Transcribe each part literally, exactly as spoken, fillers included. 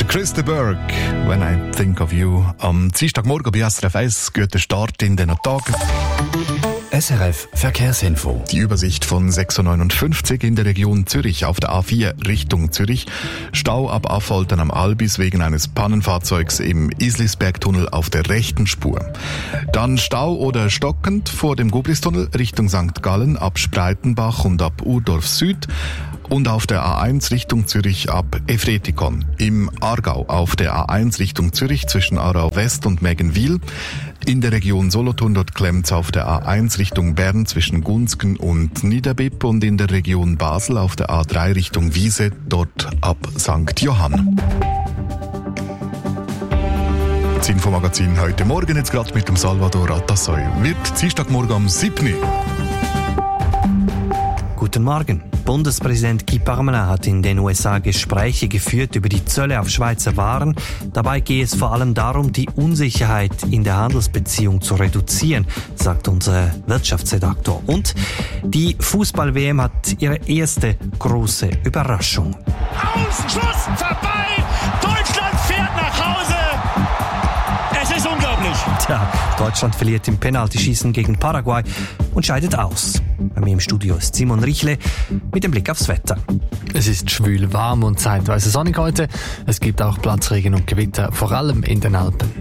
Chris de Burgh, When I Think of You. Am Dienstagmorgen bei S R F eins, guter Start in den Tag. S R F Verkehrsinfo. Die Übersicht von sechs Uhr neunundfünfzig in der Region Zürich auf der A vier Richtung Zürich. Stau ab Affoltern am Albis wegen eines Pannenfahrzeugs im Islisbergtunnel auf der rechten Spur. Dann Stau oder stockend vor dem Gublistunnel Richtung Sankt Gallen ab Spreitenbach und ab Urdorf Süd. Und auf der A eins Richtung Zürich ab Efretikon. Im Aargau auf der A eins Richtung Zürich zwischen Aarau West und Mägenwil. In der Region Solothurn dort klemmt's auf der A eins Richtung Bern zwischen Gunzgen und Niederbipp und in der Region Basel auf der A drei Richtung Wiese dort ab Sankt Johann. Das Infomagazin heute Morgen jetzt gerade mit dem Salvador Atassoy. Wird Dienstagmorgen am siebten Guten Morgen. Bundespräsident Guy Parmelin hat in den U S A Gespräche geführt über die Zölle auf Schweizer Waren. Dabei gehe es vor allem darum, die Unsicherheit in der Handelsbeziehung zu reduzieren, sagt unser Wirtschaftsredaktor. Und die Fußball-W M hat ihre erste große Überraschung. Ausschuss vorbei! Deutschland fährt nach Hause! Es ist unglaublich! Tja, Deutschland verliert im Penaltyschießen gegen Paraguay und scheidet aus. Bei mir im Studio ist Simon Richle mit dem Blick aufs Wetter. Es ist schwül, warm und zeitweise sonnig heute. Es gibt auch Platzregen und Gewitter, vor allem in den Alpen.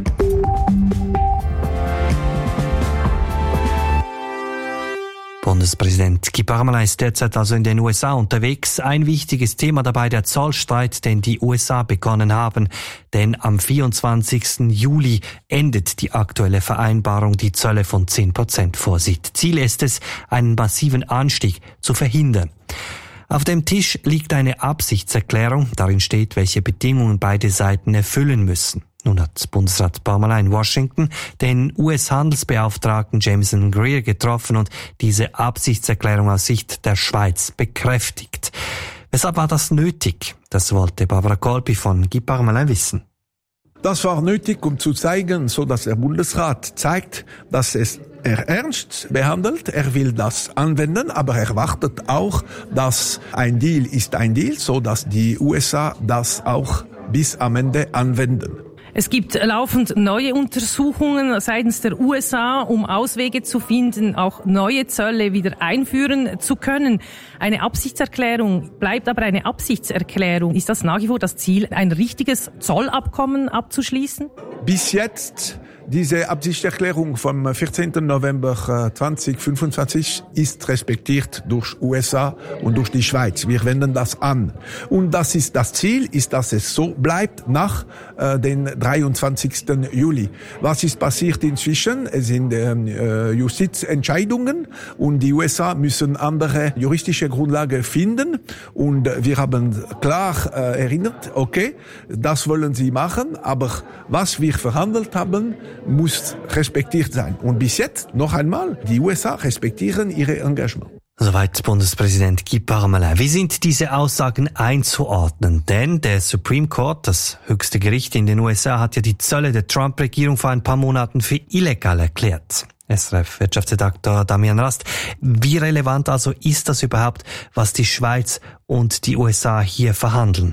Bundespräsident Guy Parmelin ist derzeit also in den U S A unterwegs. Ein wichtiges Thema dabei der Zollstreit, den die U S A begonnen haben. Denn am vierundzwanzigsten Juli endet die aktuelle Vereinbarung, die Zölle von zehn Prozent vorsieht. Ziel ist es, einen massiven Anstieg zu verhindern. Auf dem Tisch liegt eine Absichtserklärung. Darin steht, welche Bedingungen beide Seiten erfüllen müssen. Nun hat Bundesrat Parmelin in Washington den U S-Handelsbeauftragten Jameson Greer getroffen und diese Absichtserklärung aus Sicht der Schweiz bekräftigt. Weshalb war das nötig? Das wollte Barbara Kolpi von Guy Parmelin wissen. Das war nötig, um zu zeigen, so dass der Bundesrat zeigt, dass es er ernst behandelt. Er will das anwenden, aber er wartet auch, dass ein Deal ist ein Deal, so dass die U S A das auch bis am Ende anwenden. Es gibt laufend neue Untersuchungen seitens der U S A, um Auswege zu finden, auch neue Zölle wieder einführen zu können. Eine Absichtserklärung bleibt aber eine Absichtserklärung. Ist das nach wie vor das Ziel, ein richtiges Zollabkommen abzuschließen? Bis jetzt, diese Absichtserklärung vom vierzehnten November zweitausendfünfundzwanzig ist respektiert durch U S A und durch die Schweiz. Wir wenden das an. Und das ist das Ziel, ist, dass es so bleibt nach äh, den dreiundzwanzigsten Juli. Was ist passiert inzwischen? Es sind äh, Justizentscheidungen und die U S A müssen andere juristische Grundlagen finden. Und wir haben klar äh, erinnert, okay, das wollen sie machen, aber was wir verhandelt haben, muss respektiert sein. Und bis jetzt, noch einmal, die U S A respektieren ihre Engagement. Soweit Bundespräsident Guy Parmelin. Wie sind diese Aussagen einzuordnen? Denn der Supreme Court, das höchste Gericht in den U S A, hat ja die Zölle der Trump-Regierung vor ein paar Monaten für illegal erklärt. S R F-Wirtschaftsredaktor Damian Rast. Wie relevant also ist das überhaupt, was die Schweiz und die U S A hier verhandeln?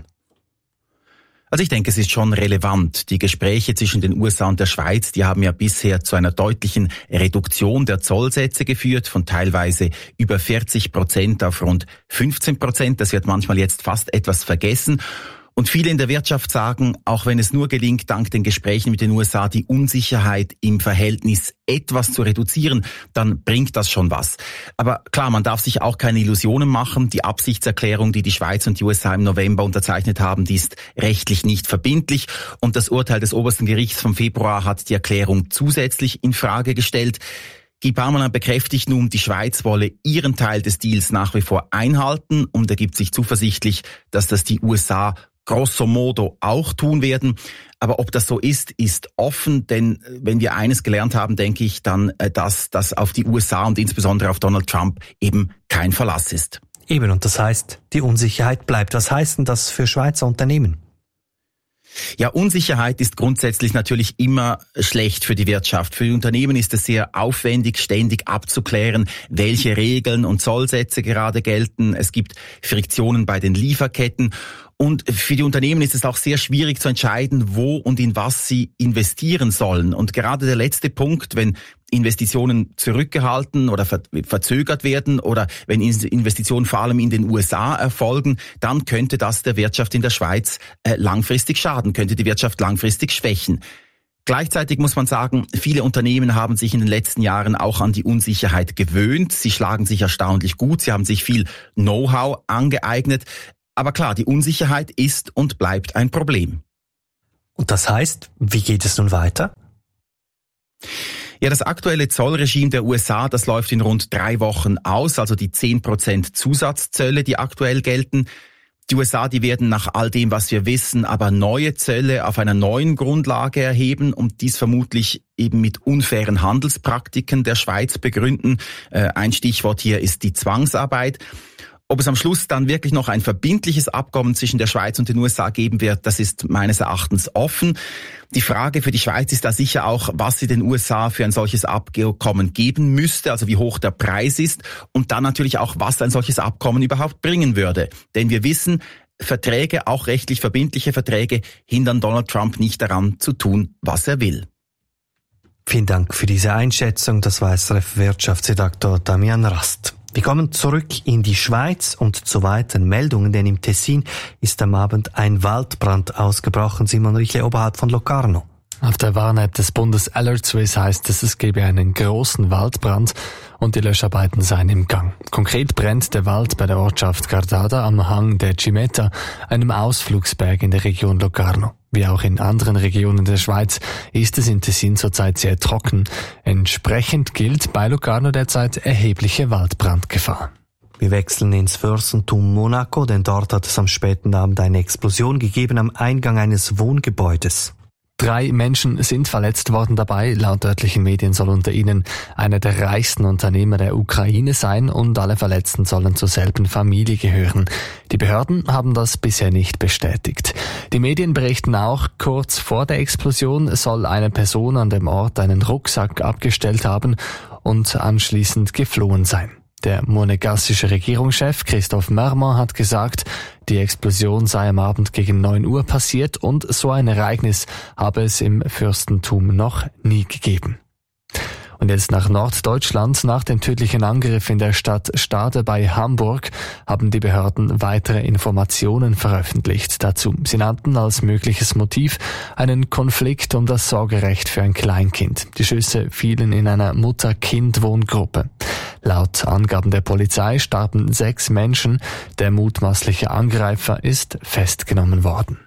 Also ich denke, es ist schon relevant. Die Gespräche zwischen den U S A und der Schweiz, die haben ja bisher zu einer deutlichen Reduktion der Zollsätze geführt, von teilweise über vierzig Prozent auf rund fünfzehn Prozent. Das wird manchmal jetzt fast etwas vergessen. Und viele in der Wirtschaft sagen, auch wenn es nur gelingt, dank den Gesprächen mit den U S A die Unsicherheit im Verhältnis etwas zu reduzieren, dann bringt das schon was. Aber klar, man darf sich auch keine Illusionen machen. Die Absichtserklärung, die die Schweiz und die U S A im November unterzeichnet haben, die ist rechtlich nicht verbindlich. Und das Urteil des obersten Gerichts vom Februar hat die Erklärung zusätzlich in Frage gestellt. Guy Parmelin bekräftigt nun, die Schweiz wolle ihren Teil des Deals nach wie vor einhalten und er gibt sich zuversichtlich, dass das die U S A grosso modo auch tun werden. Aber ob das so ist, ist offen, denn wenn wir eines gelernt haben, denke ich dann, dass das auf die U S A und insbesondere auf Donald Trump eben kein Verlass ist. Eben, und das heißt, die Unsicherheit bleibt. Was heißt denn das für Schweizer Unternehmen? Ja, Unsicherheit ist grundsätzlich natürlich immer schlecht für die Wirtschaft. Für die Unternehmen ist es sehr aufwendig, ständig abzuklären, welche Regeln und Zollsätze gerade gelten. Es gibt Friktionen bei den Lieferketten. Und für die Unternehmen ist es auch sehr schwierig zu entscheiden, wo und in was sie investieren sollen. Und gerade der letzte Punkt, wenn Investitionen zurückgehalten oder verzögert werden oder wenn Investitionen vor allem in den U S A erfolgen, dann könnte das der Wirtschaft in der Schweiz langfristig schaden, könnte die Wirtschaft langfristig schwächen. Gleichzeitig muss man sagen, viele Unternehmen haben sich in den letzten Jahren auch an die Unsicherheit gewöhnt. Sie schlagen sich erstaunlich gut, sie haben sich viel Know-how angeeignet. Aber klar, die Unsicherheit ist und bleibt ein Problem. Und das heißt, wie geht es nun weiter? Ja, das aktuelle Zollregime der U S A, das läuft in rund drei Wochen aus, also die zehn Prozent Zusatzzölle, die aktuell gelten. Die U S A, die werden nach all dem, was wir wissen, aber neue Zölle auf einer neuen Grundlage erheben und dies vermutlich eben mit unfairen Handelspraktiken der Schweiz begründen. Ein Stichwort hier ist die Zwangsarbeit. Ob es am Schluss dann wirklich noch ein verbindliches Abkommen zwischen der Schweiz und den U S A geben wird, das ist meines Erachtens offen. Die Frage für die Schweiz ist da sicher auch, was sie den U S A für ein solches Abkommen geben müsste, also wie hoch der Preis ist und dann natürlich auch, was ein solches Abkommen überhaupt bringen würde. Denn wir wissen, Verträge, auch rechtlich verbindliche Verträge, hindern Donald Trump nicht daran zu tun, was er will. Vielen Dank für diese Einschätzung. Das war S R F-Wirtschaftsredaktor Damian Rast. Wir kommen zurück in die Schweiz und zu weiteren Meldungen, denn im Tessin ist am Abend ein Waldbrand ausgebrochen. Simon Richle oberhalb von Locarno. Auf der Warn-App des Bundes Alert Swiss heißt es, es gebe einen großen Waldbrand und die Löscharbeiten seien im Gang. Konkret brennt der Wald bei der Ortschaft Gardada am Hang der Cimetta, einem Ausflugsberg in der Region Locarno. Wie auch in anderen Regionen der Schweiz ist es in Tessin zurzeit sehr trocken. Entsprechend gilt bei Locarno derzeit erhebliche Waldbrandgefahr. Wir wechseln ins Fürstentum Monaco, denn dort hat es am späten Abend eine Explosion gegeben am Eingang eines Wohngebäudes. Drei Menschen sind verletzt worden dabei. Laut örtlichen Medien soll unter ihnen einer der reichsten Unternehmer der Ukraine sein und alle Verletzten sollen zur selben Familie gehören. Die Behörden haben das bisher nicht bestätigt. Die Medien berichten auch, kurz vor der Explosion soll eine Person an dem Ort einen Rucksack abgestellt haben und anschließend geflohen sein. Der monegassische Regierungschef Christophe Marmont hat gesagt, die Explosion sei am Abend gegen neun Uhr passiert und so ein Ereignis habe es im Fürstentum noch nie gegeben. Und jetzt nach Norddeutschland. Nach dem tödlichen Angriff in der Stadt Stade bei Hamburg haben die Behörden weitere Informationen veröffentlicht dazu. Sie nannten als mögliches Motiv einen Konflikt um das Sorgerecht für ein Kleinkind. Die Schüsse fielen in einer Mutter-Kind-Wohngruppe. Laut Angaben der Polizei starben sechs Menschen. Der mutmaßliche Angreifer ist festgenommen worden.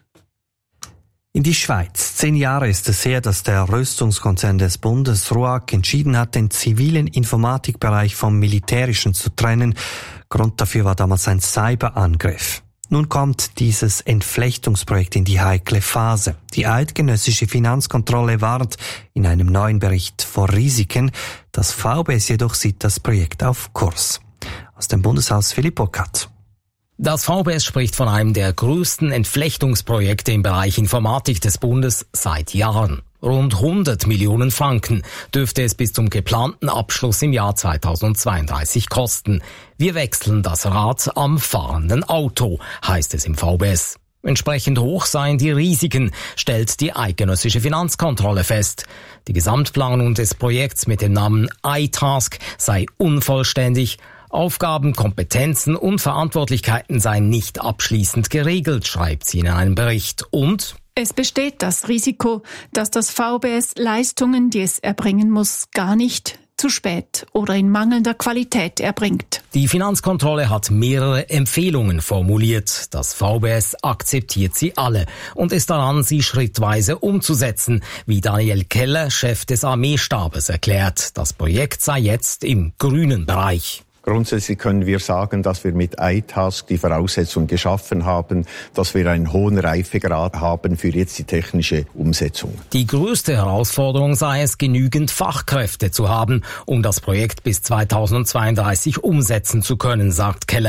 In die Schweiz. Zehn Jahre ist es her, dass der Rüstungskonzern des Bundes R U A G entschieden hat, den zivilen Informatikbereich vom militärischen zu trennen. Grund dafür war damals ein Cyberangriff. Nun kommt dieses Entflechtungsprojekt in die heikle Phase. Die eidgenössische Finanzkontrolle warnt in einem neuen Bericht vor Risiken. Das V B S jedoch sieht das Projekt auf Kurs. Aus dem Bundeshaus Philipp Burkhardt. Das V B S spricht von einem der größten Entflechtungsprojekte im Bereich Informatik des Bundes seit Jahren. Rund hundert Millionen Franken dürfte es bis zum geplanten Abschluss im Jahr zweitausendzweiunddreißig kosten. Wir wechseln das Rad am fahrenden Auto, heißt es im V B S. Entsprechend hoch seien die Risiken, stellt die eidgenössische Finanzkontrolle fest. Die Gesamtplanung des Projekts mit dem Namen iTask sei unvollständig. Aufgaben, Kompetenzen und Verantwortlichkeiten seien nicht abschließend geregelt, schreibt sie in einem Bericht. Und es besteht das Risiko, dass das V B S Leistungen, die es erbringen muss, gar nicht, zu spät oder in mangelnder Qualität erbringt. Die Finanzkontrolle hat mehrere Empfehlungen formuliert. Das V B S akzeptiert sie alle und ist daran, sie schrittweise umzusetzen, wie Daniel Keller, Chef des Armeestabes, erklärt. Das Projekt sei jetzt im grünen Bereich. Grundsätzlich können wir sagen, dass wir mit iTask die Voraussetzung geschaffen haben, dass wir einen hohen Reifegrad haben für jetzt die technische Umsetzung. Die größte Herausforderung sei es, genügend Fachkräfte zu haben, um das Projekt bis zweitausendzweiunddreißig umsetzen zu können, sagt Keller.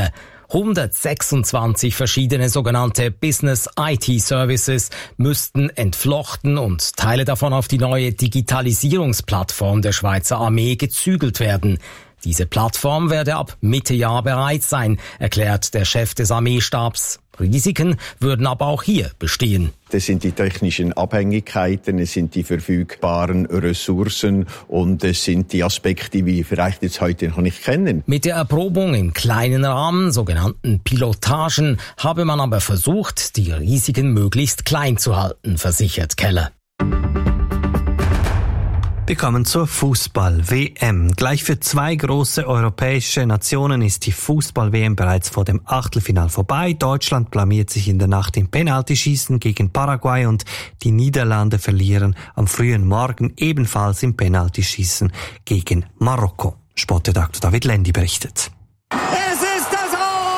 hundertsechsundzwanzig verschiedene sogenannte Business I T Services müssten entflochten und Teile davon auf die neue Digitalisierungsplattform der Schweizer Armee gezügelt werden. Diese Plattform werde ab Mitte Jahr bereit sein, erklärt der Chef des Armeestabs. Risiken würden aber auch hier bestehen. Das sind die technischen Abhängigkeiten, es sind die verfügbaren Ressourcen und es sind die Aspekte, die wir vielleicht jetzt heute noch nicht kennen. Mit der Erprobung im kleinen Rahmen, sogenannten Pilotagen, habe man aber versucht, die Risiken möglichst klein zu halten, versichert Keller. Wir kommen zur Fußball-W M. Gleich für zwei große europäische Nationen ist die Fußball-W M bereits vor dem Achtelfinal vorbei. Deutschland blamiert sich in der Nacht im Penaltyschießen gegen Paraguay und die Niederlande verlieren am frühen Morgen ebenfalls im Penaltyschießen gegen Marokko. Sportredaktor David Lendi berichtet. Es ist das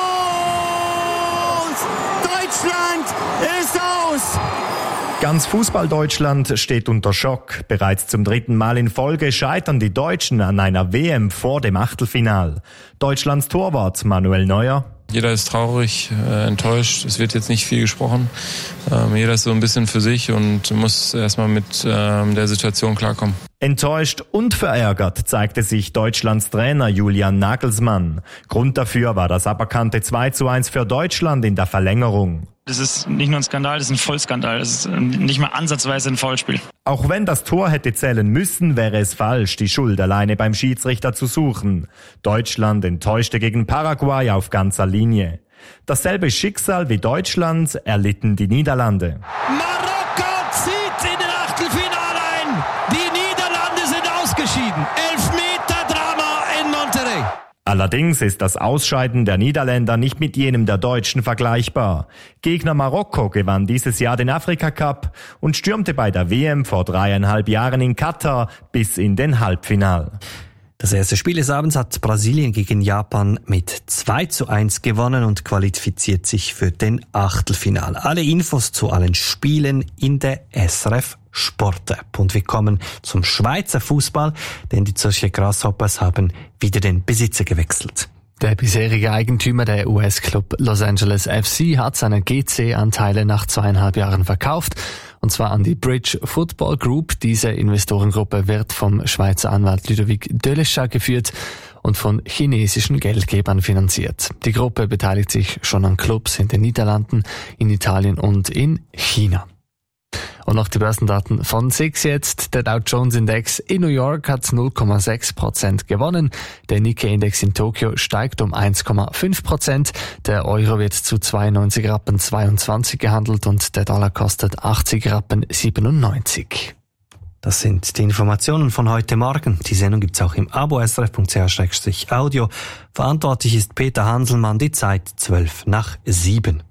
Aus! Deutschland ist aus! Ganz Fußball-Deutschland steht unter Schock. Bereits zum dritten Mal in Folge scheitern die Deutschen an einer W M vor dem Achtelfinal. Deutschlands Torwart Manuel Neuer. Jeder ist traurig, äh, enttäuscht. Es wird jetzt nicht viel gesprochen. Ähm, jeder ist so ein bisschen für sich und muss erstmal mit ähm, der Situation klarkommen. Enttäuscht und verärgert zeigte sich Deutschlands Trainer Julian Nagelsmann. Grund dafür war das aberkannte zwei zu eins für Deutschland in der Verlängerung. Das ist nicht nur ein Skandal, das ist ein Vollskandal. Das ist nicht mal ansatzweise ein Foulspiel. Auch wenn das Tor hätte zählen müssen, wäre es falsch, die Schuld alleine beim Schiedsrichter zu suchen. Deutschland enttäuschte gegen Paraguay auf ganzer Linie. Dasselbe Schicksal wie Deutschland erlitten die Niederlande. Marokko zieht in den Achtelfinale ein. Die Niederlande sind ausgeschieden. Elfmeter-Drama in Monterrey. Allerdings ist das Ausscheiden der Niederländer nicht mit jenem der Deutschen vergleichbar. Gegner Marokko gewann dieses Jahr den Afrika-Cup und stürmte bei der W M vor dreieinhalb Jahren in Katar bis in den Halbfinal. Das erste Spiel des Abends hat Brasilien gegen Japan mit zwei zu eins gewonnen und qualifiziert sich für den Achtelfinal. Alle Infos zu allen Spielen in der S R F Sport-App. Und wir kommen zum Schweizer Fußball, denn die Zürcher Grasshoppers haben wieder den Besitzer gewechselt. Der bisherige Eigentümer, der U S-Club Los Angeles F C, hat seine G C-Anteile nach zweieinhalb Jahren verkauft, und zwar an die Bridge Football Group. Diese Investorengruppe wird vom Schweizer Anwalt Ludovic Deleschat geführt und von chinesischen Geldgebern finanziert. Die Gruppe beteiligt sich schon an Clubs in den Niederlanden, in Italien und in China. Und noch die Börsendaten von S I X jetzt. Der Dow Jones Index in New York hat null Komma sechs Prozent gewonnen. Der Nikkei Index in Tokio steigt um eins Komma fünf Prozent. Der Euro wird zu zweiundneunzig Rappen zweiundzwanzig gehandelt und der Dollar kostet achtzig Rappen siebenundneunzig. Das sind die Informationen von heute Morgen. Die Sendung gibt's auch im Abo S R F Punkt C H Schrägstrich Audio. Verantwortlich ist Peter Hanselmann. Die Zeit zwölf nach sieben.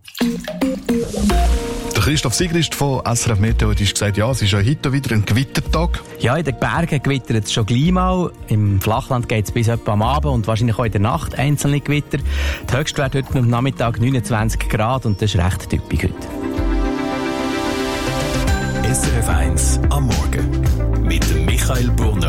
Christoph Sigrist von S R F Meteo hat gesagt, ja, es ist ja heute wieder ein Gewittertag. Ja, in den Bergen gewittert es schon gleich mal. Im Flachland geht es bis etwa am Abend und wahrscheinlich auch in der Nacht einzelne Gewitter. Der Höchstwert heute am Nachmittag neunundzwanzig Grad und das ist recht typisch heute. S R F eins am Morgen mit Michael Brunner.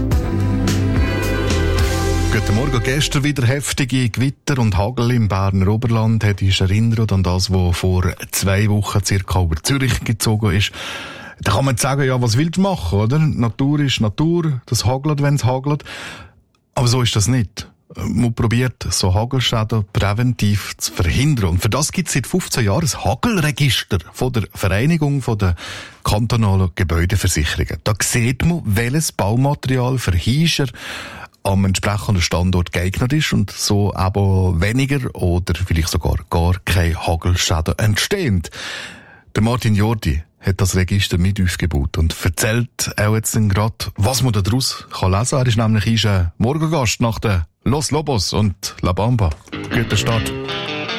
Guten Morgen. Gestern wieder heftige Gewitter und Hagel im Berner Oberland. Hat uns erinnert an das, was vor zwei Wochen circa über Zürich gezogen ist. Da kann man sagen, ja, was willst du machen, oder? Natur ist Natur, das hagelt, wenn es hagelt. Aber so ist das nicht. Man probiert, so Hagelschäden präventiv zu verhindern. Und für das gibt es seit fünfzehn Jahren ein Hagelregister von der Vereinigung von der kantonalen Gebäudeversicherungen. Da sieht man, welches Baumaterial für Hiescher am entsprechenden Standort geeignet ist und so aber weniger oder vielleicht sogar gar keine Hagelschäden entstehen. Der Martin Jordi hat das Register mit aufgebaut und erzählt auch jetzt gerade, was man daraus kann lesen kann. Er ist nämlich ein Morgengast nach den Los Lobos und La Bamba. Guter Start.